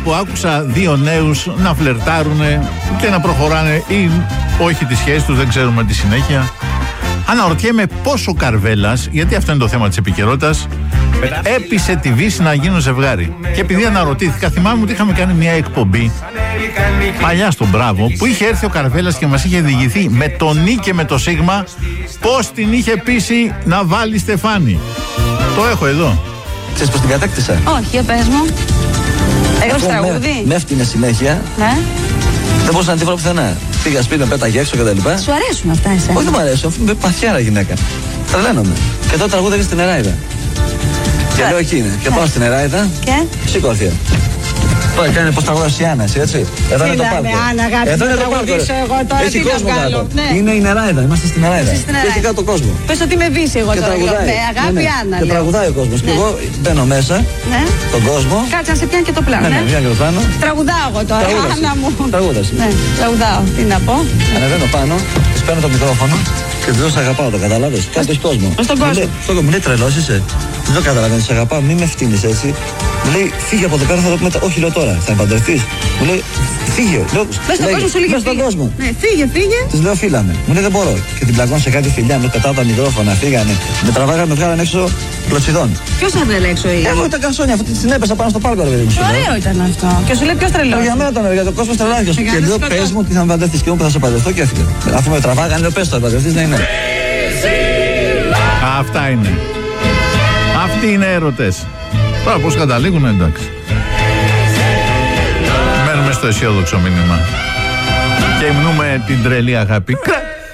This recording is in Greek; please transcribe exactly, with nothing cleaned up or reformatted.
Κάπου άκουσα δύο νέους να φλερτάρουν και να προχωράνε ή όχι τη σχέση τους, δεν ξέρουμε τη συνέχεια. Αναρωτιέμαι πόσο Καρβέλας, γιατί αυτό είναι το θέμα της επικαιρότητας, έπεισε τη Βύση να γίνουν ζευγάρι. Και επειδή αναρωτήθηκα, θυμάμαι ότι είχαμε κάνει μια εκπομπή παλιά στον Μπράβο που είχε έρθει ο Καρβέλας και μας είχε διηγηθεί με το Νι και με το Σίγμα πώς την είχε πείσει να βάλει στεφάνι. Το έχω εδώ. Ξέρεις πως την κατέκτησα? Όχι, για πες μου. Έγραψε τραγούδι. Με έφτιανε συνέχεια. Ναι. Δεν μπορούσα να τη βρω πουθενά. Πήγα σπίτι, με πέταγε έξω κτλ. Σου αρέσουν αυτά εσένα? Όχι, δεν μου αρέσουν. Αφού είμαι παθιάρα γυναίκα. Τρελαίνομαι. Και τώρα τραγούδευε στην Εράιδα. Και λέω εκεί είναι. Και πάω στην Εράιδα. Και σηκώθηκα. Τώρα κάνει πως τραγούδας η Άννα, έτσι. Εδώ είναι το πάρκο. Εδώ είναι το πάρκο. Έχει κόσμο κάτω. Είναι η Νεράιδα, είμαστε στην Νεράιδα. Και έχει κάτω το κόσμο. Πες ότι με Βύση εγώ τώρα. Ναι, αγάπη Άννα. Και τραγουδάει ο κόσμος. Και εγώ μπαίνω μέσα, τον κόσμο. Κάτσε να σε πιάνει και το πλάνο. Ναι, πιάνει και το πλάνο. Τραγουδάω εγώ τώρα. Άννα μου. Τραγούδασε. Ναι, τραγουδάω. Τι να πω. Ανεβαίνω πάνω, της παίρνω το μικρόφωνο και της λέω σ' αγαπάω, το καταλάβες. Κάτω έχει κόσμο. Στον κόσμο. Μου λέει τρελός είσαι. Δεν το καταλαβαίνεις, σ' αγαπάω, μη με φτύνεις έτσι. Μου λέει φύγε από εδώ πέρα, θα το πούμε. Όχι, λέω τώρα, θα παντρευτείς. Μου λέει φύγε. Μες στον κόσμο σου λέει στον κόσμο. Ναι, φύγε, φύγε. Της λέω φύλαμε. Μου λέει δεν μπορώ. Και την πλακώνω σε κάτι φιλιά, με πετάω τα μικρόφωνα, φύγανε. Με τραβάγανε, με βγάλανε έξω κλωτσιδών. Ποιος θα έβγαλε έξω ή? Εγώ ήταν κασόνια, αυτή την έπεσα πάνω στο πάρκο, ρε παιδί μου. Ωραίο ήταν αυτό. Και σου λέει ποιος τρελός? Για μένα ήταν ωραίο, για τον κόσμο τρελάθηκε. Και λέω πες μου ότι θα με παντρευτείς και εγώ που θα σε παντρευτώ και έφυγε. Αφού με τραβάγανε, λέω πες το θα παντρευτείς, ναι είναι. Αυτά είναι. Αυτοί είναι έρωτες. Τώρα πώς καταλήγουν, εντάξει. Μένουμε στο αισιόδοξο μήνυμα. Και υμνούμε την τρελή αγάπη.